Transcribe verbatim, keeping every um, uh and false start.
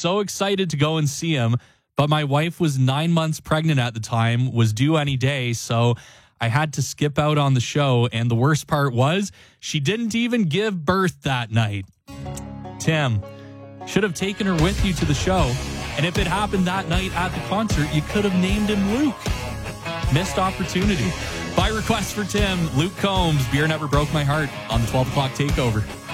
so excited to go and see him, but my wife was nine months pregnant at the time, was due any day, so I had to skip out on the show, and the worst part was she didn't even give birth that night. Tim, should have taken her with you to the show, and if it happened that night at the concert, you could have named him Luke. Missed opportunity. By request for Tim, Luke Combs, Beer Never Broke My Heart on the twelve o'clock takeover.